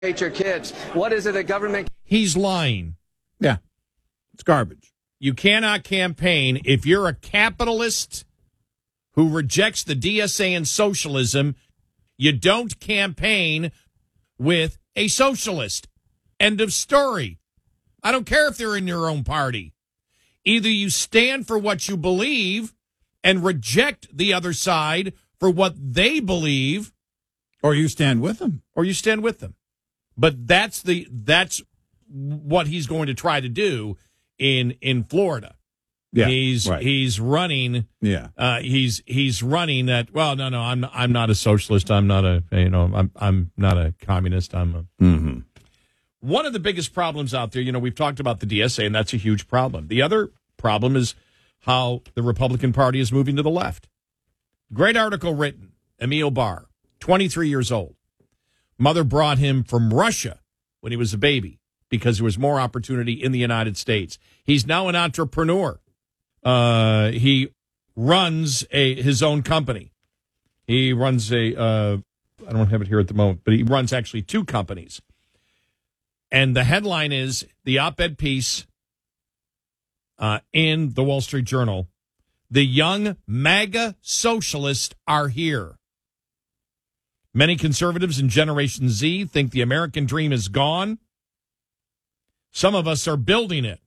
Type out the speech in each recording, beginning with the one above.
your kids. What is it that government... He's lying. Yeah, it's garbage. You cannot campaign if you're a capitalist who rejects the DSA and socialism. You don't campaign with a socialist. End of story. I don't care if they're in your own party. Either you stand for what you believe and reject the other side for what they believe, or you stand with them. But that's what he's going to try to do in Florida. Yeah, he's running. Yeah, he's running that. Well, no, I'm not a socialist. I'm not a I'm not a communist. Mm-hmm. One of the biggest problems out there. We've talked about the DSA, and that's a huge problem. The other problem is how the Republican Party is moving to the left. Great article written. Emil Barr, 23 years old. Mother brought him from Russia when he was a baby because there was more opportunity in the United States. He's now an entrepreneur. He runs his own company. He runs I don't have it here at the moment, but he runs actually two companies. And the headline is the op-ed piece in the Wall Street Journal. The young MAGA socialists are here. Many conservatives in Generation Z think the American dream is gone. Some of us are building it.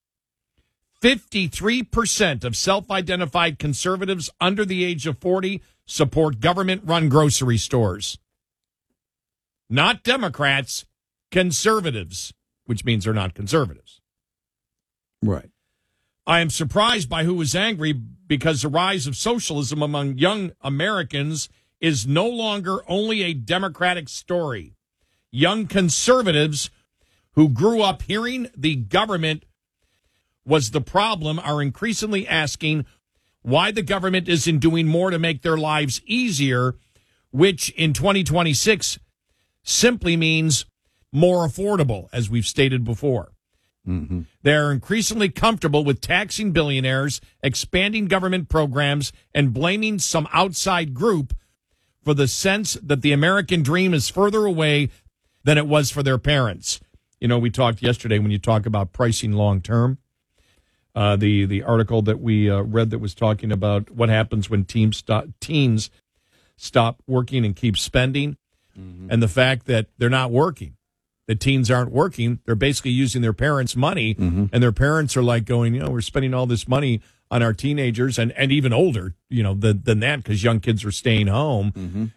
53% of self-identified conservatives under the age of 40 support government-run grocery stores. Not Democrats, conservatives, which means they're not conservatives. Right. I am surprised by who is angry because the rise of socialism among young Americans is no longer only a Democratic story. Young conservatives who grew up hearing the government was the problem are increasingly asking why the government isn't doing more to make their lives easier, which in 2026 simply means more affordable, as we've stated before. Mm-hmm. They're increasingly comfortable with taxing billionaires, expanding government programs, and blaming some outside group for the sense that the American dream is further away than it was for their parents. We talked yesterday when you talk about pricing long term. The article that we read that was talking about what happens when teens stop working and keep spending, and the fact that they're not working. The teens aren't working. They're basically using their parents' money, and their parents are like going, we're spending all this money on our teenagers and even older, than that because young kids are staying home.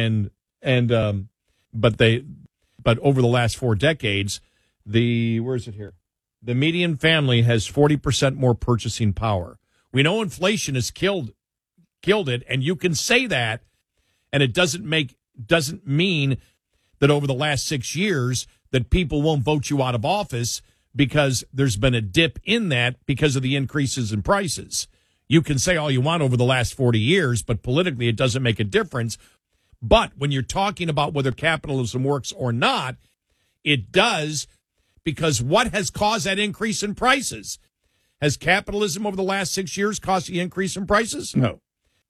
But over the last 4 decades, where is it here? The median family has 40% more purchasing power. We know inflation has killed it, and you can say that, and it doesn't mean that over the last 6 years that people won't vote you out of office because there's been a dip in that because of the increases in prices. You can say all you want over the last 40 years, but politically it doesn't make a difference. But when you're talking about whether capitalism works or not, it does, because what has caused that increase in prices? Has capitalism over the last 6 years caused the increase in prices? No.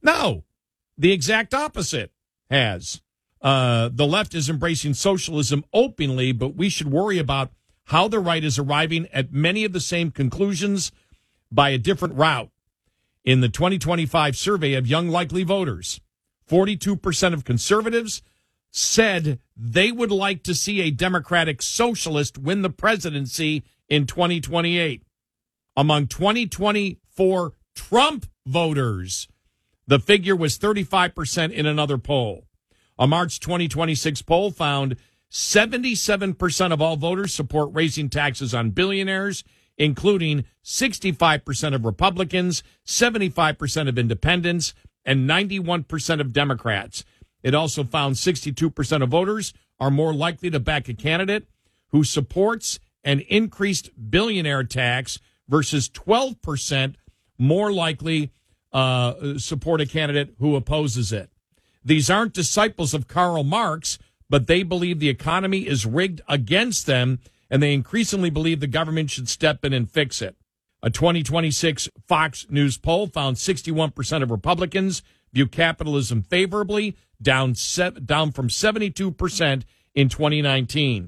The exact opposite has. The left is embracing socialism openly, but we should worry about how the right is arriving at many of the same conclusions by a different route. In the 2025 survey of young likely voters, 42% of conservatives said they would like to see a Democratic socialist win the presidency in 2028. Among 2024 Trump voters, the figure was 35% in another poll. A March 2026 poll found 77% of all voters support raising taxes on billionaires, including 65% of Republicans, 75% of independents, and 91% of Democrats. It also found 62% of voters are more likely to back a candidate who supports an increased billionaire tax versus 12% more likely support a candidate who opposes it. These aren't disciples of Karl Marx, but they believe the economy is rigged against them, and they increasingly believe the government should step in and fix it. A 2026 Fox News poll found 61% of Republicans view capitalism favorably, down from 72% in 2019.